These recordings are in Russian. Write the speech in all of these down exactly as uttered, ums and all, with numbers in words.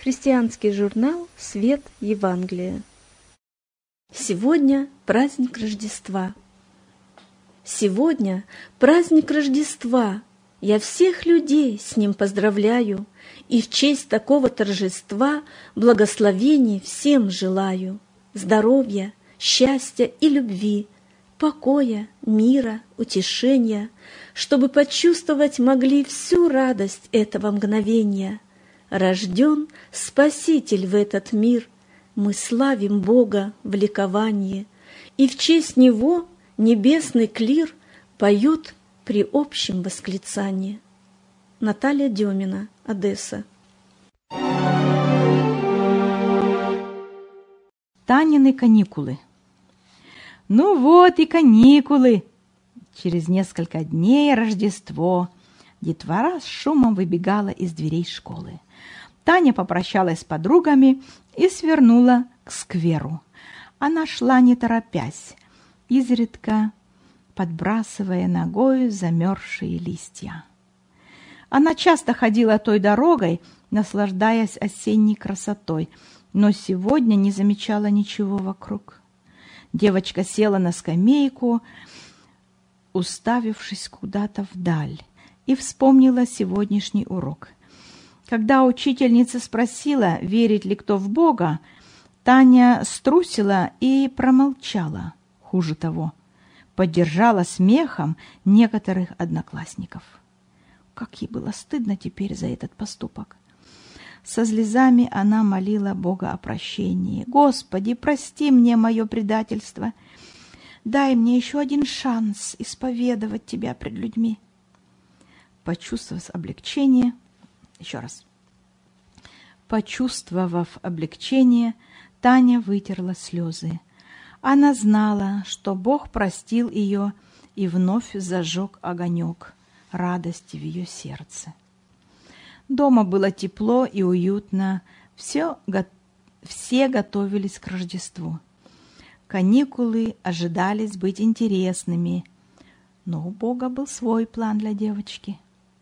Христианский журнал «Свет Евангелия». Сегодня праздник Рождества. Сегодня праздник Рождества. Я всех людей с ним поздравляю, и в честь такого торжества благословений всем желаю. Здоровья, счастья и любви, покоя, мира, утешения, чтобы почувствовать могли всю радость этого мгновения. Рожден Спаситель в этот мир, мы славим Бога в ликовании, и в честь Него небесный клир поет при общем восклицании. Наталья Демина, Одесса. Танины каникулы. Ну вот и каникулы. Через несколько дней Рождество. Детвора с шумом выбегала из дверей школы. Таня попрощалась с подругами и свернула к скверу. Она шла не торопясь, изредка подбрасывая ногою замерзшие листья. Она часто ходила той дорогой, наслаждаясь осенней красотой, но сегодня не замечала ничего вокруг. Девочка села на скамейку, уставившись куда-то вдаль, и вспомнила сегодняшний урок. Когда учительница спросила, верит ли кто в Бога, Таня струсила и промолчала. Хуже того, поддержала смехом некоторых одноклассников. Как ей было стыдно теперь за этот поступок. Со слезами она молила Бога о прощении. «Господи, прости мне мое предательство. Дай мне еще один шанс исповедовать Тебя пред людьми». Почувствовав облегчение, еще раз. Почувствовав облегчение, Таня вытерла слезы. Она знала, что Бог простил ее и вновь зажег огонек радости в ее сердце. Дома было тепло и уютно, все, все готовились к Рождеству. Каникулы ожидались быть интересными, но у Бога был свой план для девочки.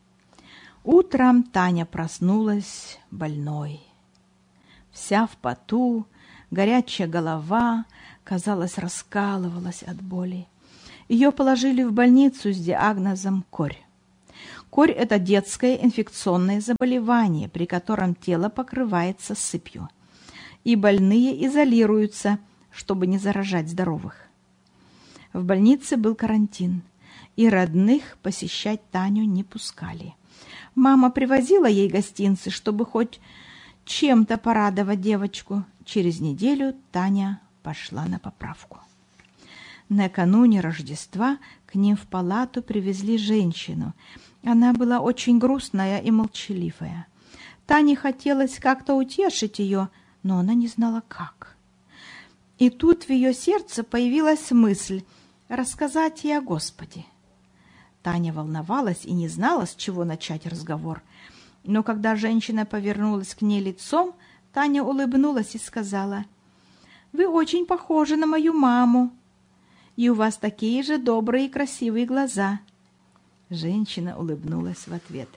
Утром Таня проснулась больной. Вся в поту, горячая голова, казалось, раскалывалась от боли. Ее положили в больницу с диагнозом корь. Корь – это детское инфекционное заболевание, при котором тело покрывается сыпью, и больные изолируются, чтобы не заражать здоровых. В больнице был карантин, и родных посещать Таню не пускали. Мама привозила ей гостинцы, чтобы хоть чем-то порадовать девочку. Через неделю Таня пошла на поправку. Накануне Рождества к ним в палату привезли женщину. Она была очень грустная и молчаливая. Тане хотелось как-то утешить ее, но она не знала, как. И тут в ее сердце появилась мысль рассказать ей о Господе. Таня волновалась и не знала, с чего начать разговор. Но когда женщина повернулась к ней лицом, Таня улыбнулась и сказала: «Вы очень похожи на мою маму, и у вас такие же добрые и красивые глаза». Женщина улыбнулась в ответ.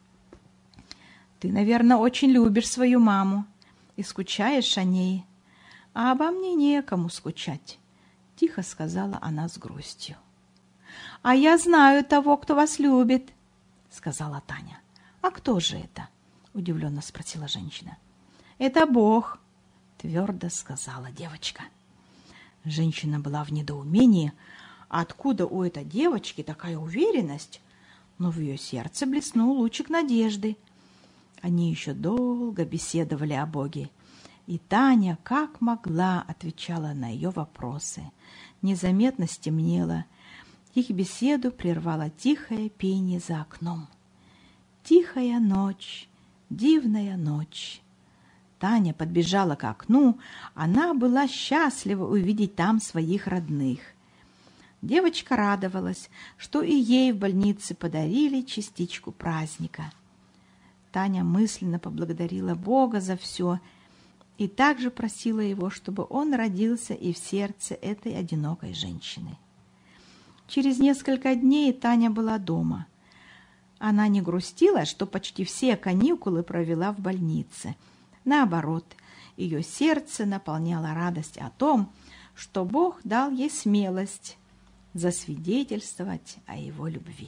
«Ты, наверное, очень любишь свою маму и скучаешь о ней, а обо мне некому скучать», — тихо сказала она с грустью. «А я знаю того, кто вас любит», — сказала Таня. «А кто же это?» — удивленно спросила женщина. «Это Бог», — твердо сказала девочка. Женщина была в недоумении, откуда у этой девочки такая уверенность, но в ее сердце блеснул лучик надежды. Они еще долго беседовали о Боге, и Таня, как могла, отвечала на ее вопросы. Незаметно стемнело. Их беседу прервало тихое пение за окном. «Тихая ночь, дивная ночь». Таня подбежала к окну. Она была счастлива увидеть там своих родных. Девочка радовалась, что и ей в больнице подарили частичку праздника. Таня мысленно поблагодарила Бога за все и также просила его, чтобы он родился и в сердце этой одинокой женщины. Через несколько дней Таня была дома. Она не грустила, что почти все каникулы провела в больнице. Наоборот, ее сердце наполняло радость о том, что Бог дал ей смелость засвидетельствовать о его любви.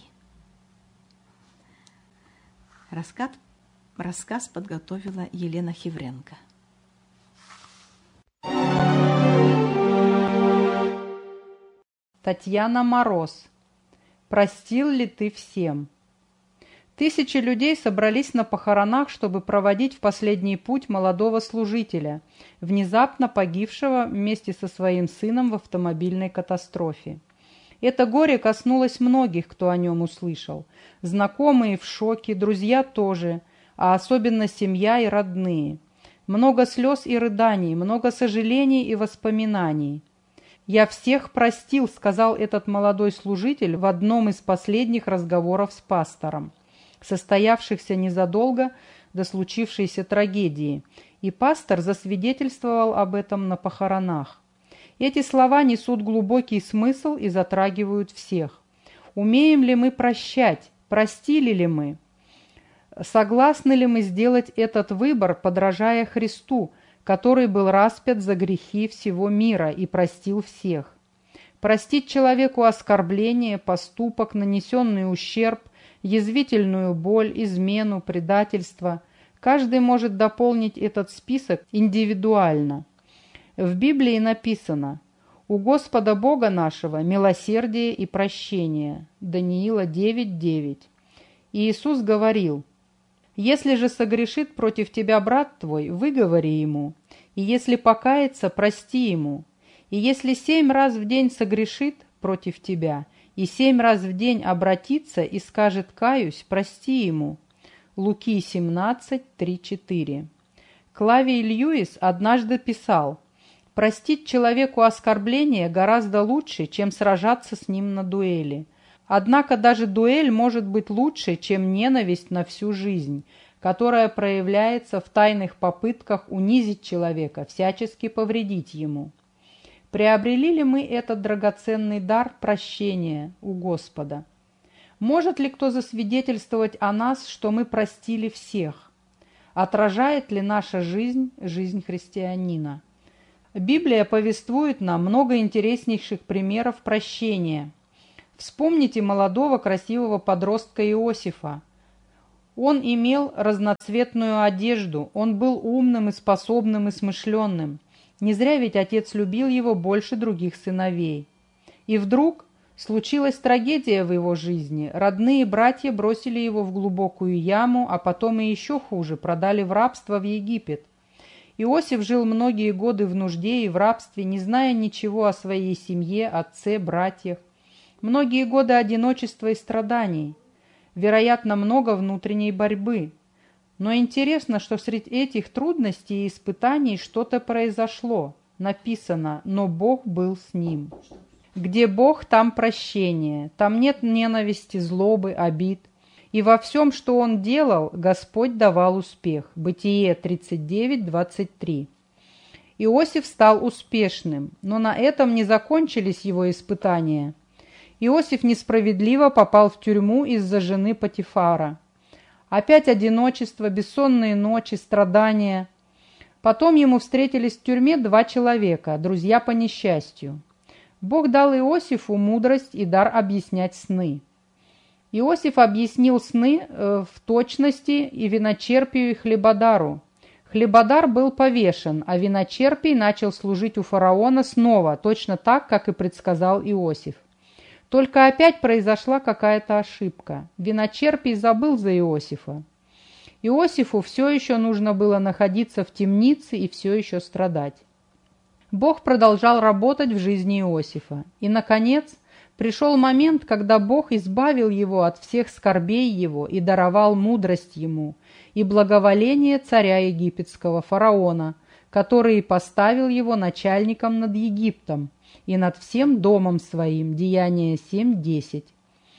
Рассказ, рассказ подготовила Елена Хевренко. Татьяна Мороз. Простил ли ты всем? Тысячи людей собрались на похоронах, чтобы проводить в последний путь молодого служителя, внезапно погибшего вместе со своим сыном в автомобильной катастрофе. Это горе коснулось многих, кто о нем услышал. Знакомые в шоке, друзья тоже, а особенно семья и родные. Много слез и рыданий, много сожалений и воспоминаний. «Я всех простил», — сказал этот молодой служитель в одном из последних разговоров с пастором, состоявшихся незадолго до случившейся трагедии, и пастор засвидетельствовал об этом на похоронах. Эти слова несут глубокий смысл и затрагивают всех. Умеем ли мы прощать? Простили ли мы? Согласны ли мы сделать этот выбор, подражая Христу, который был распят за грехи всего мира и простил всех? Простить человеку оскорбление, поступок, нанесенный ущерб, язвительную боль, измену, предательство. Каждый может дополнить этот список индивидуально. В Библии написано: «У Господа Бога нашего милосердие и прощение». Даниила девять девять. И Иисус говорил: «Если же согрешит против тебя брат твой, выговори ему, и если покается, прости ему. И если семь раз в день согрешит против тебя, и семь раз в день обратится и скажет: каюсь, прости ему». Луки семнадцать три четыре. Клавий Льюис однажды писал: «Простить человеку оскорбление гораздо лучше, чем сражаться с ним на дуэли. Однако даже дуэль может быть лучше, чем ненависть на всю жизнь, которая проявляется в тайных попытках унизить человека, всячески повредить ему». Приобрели ли мы этот драгоценный дар прощения у Господа? Может ли кто засвидетельствовать о нас, что мы простили всех? Отражает ли наша жизнь жизнь христианина? Библия повествует нам много интереснейших примеров прощения. Вспомните молодого красивого подростка Иосифа. Он имел разноцветную одежду, он был умным и способным и смышленным. Не зря ведь отец любил его больше других сыновей. И вдруг случилась трагедия в его жизни. Родные братья бросили его в глубокую яму, а потом и еще хуже, продали в рабство в Египет. Иосиф жил многие годы в нужде и в рабстве, не зная ничего о своей семье, отце, братьях. Многие годы одиночества и страданий. Вероятно, много внутренней борьбы. Но интересно, что среди этих трудностей и испытаний что-то произошло. Написано: «Но Бог был с ним». Где Бог, там прощение, там нет ненависти, злобы, обид. И во всем, что он делал, Господь давал успех. Бытие тридцать девять двадцать три. Иосиф стал успешным, но на этом не закончились его испытания. Иосиф несправедливо попал в тюрьму из-за жены Потифара. Опять одиночество, бессонные ночи, страдания. Потом ему встретились в тюрьме два человека, друзья по несчастью. Бог дал Иосифу мудрость и дар объяснять сны. Иосиф объяснил сны э, в точности и виночерпию, и хлебодару. Хлебодар был повешен, а виночерпий начал служить у фараона снова, точно так, как и предсказал Иосиф. Только опять произошла какая-то ошибка. Виночерпий забыл за Иосифа. Иосифу все еще нужно было находиться в темнице и все еще страдать. Бог продолжал работать в жизни Иосифа. И, наконец, пришел момент, когда Бог избавил его от всех скорбей его и даровал мудрость ему и благоволение царя египетского фараона, который поставил его начальником над Египтом и над всем домом своим. Деяния семь десять.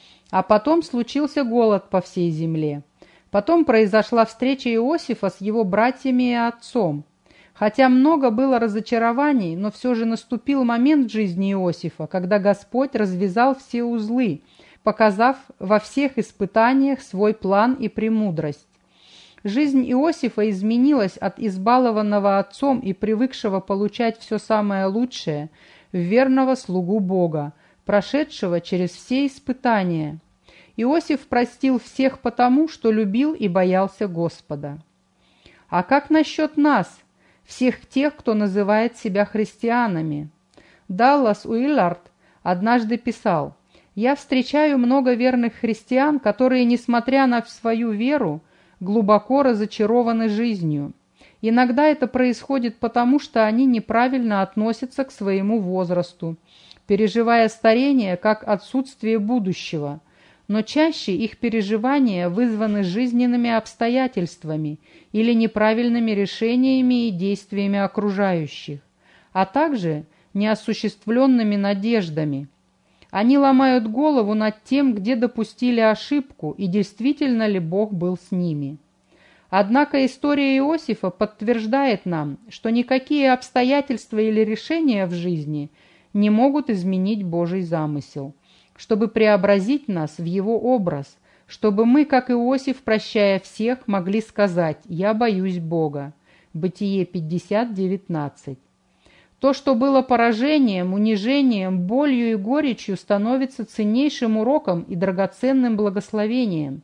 А потом случился голод по всей земле. Потом произошла встреча Иосифа с его братьями и отцом. Хотя много было разочарований, но все же наступил момент в жизни Иосифа, когда Господь развязал все узлы, показав во всех испытаниях свой план и премудрость. Жизнь Иосифа изменилась от избалованного отцом и привыкшего получать все самое лучшее в верного слугу Бога, прошедшего через все испытания. Иосиф простил всех потому, что любил и боялся Господа. А как насчет нас, всех тех, кто называет себя христианами? Даллас Уиллард однажды писал: «Я встречаю много верных христиан, которые, несмотря на свою веру, глубоко разочарованы жизнью. Иногда это происходит потому, что они неправильно относятся к своему возрасту, переживая старение как отсутствие будущего, но чаще их переживания вызваны жизненными обстоятельствами или неправильными решениями и действиями окружающих, а также неосуществленными надеждами. Они ломают голову над тем, где допустили ошибку и действительно ли Бог был с ними». Однако история Иосифа подтверждает нам, что никакие обстоятельства или решения в жизни не могут изменить Божий замысел, чтобы преобразить нас в его образ, чтобы мы, как Иосиф, прощая всех, могли сказать: «Я боюсь Бога». Бытие пятьдесят девятнадцать. То, что было поражением, унижением, болью и горечью, становится ценнейшим уроком и драгоценным благословением.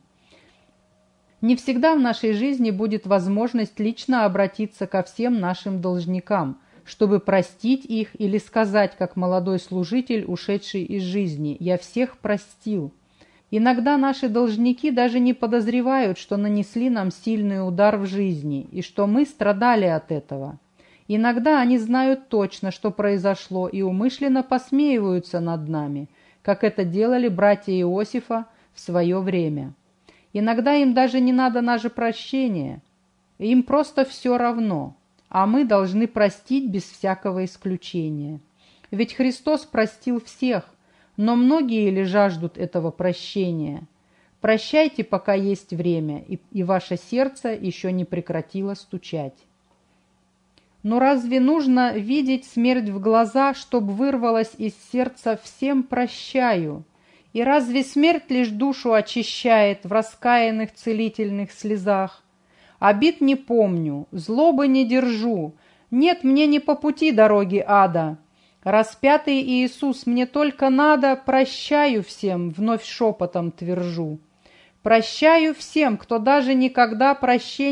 Не всегда в нашей жизни будет возможность лично обратиться ко всем нашим должникам, чтобы простить их или сказать, как молодой служитель, ушедший из жизни: «Я всех простил». Иногда наши должники даже не подозревают, что нанесли нам сильный удар в жизни и что мы страдали от этого. Иногда они знают точно, что произошло, и умышленно посмеиваются над нами, как это делали братья Иосифа в свое время. Иногда им даже не надо наше прощение, им просто все равно, а мы должны простить без всякого исключения. Ведь Христос простил всех, но многие ли жаждут этого прощения? Прощайте, пока есть время, и, и ваше сердце еще не прекратило стучать. Но разве нужно видеть смерть в глаза, чтоб вырвалось из сердца «всем прощаю»? И разве смерть лишь душу очищает в раскаянных целительных слезах? Обид не помню, злобы не держу, нет мне не по пути дороги ада. Распятый Иисус, мне только надо, прощаю всем, вновь шепотом твержу. Прощаю всем, кто даже никогда прощения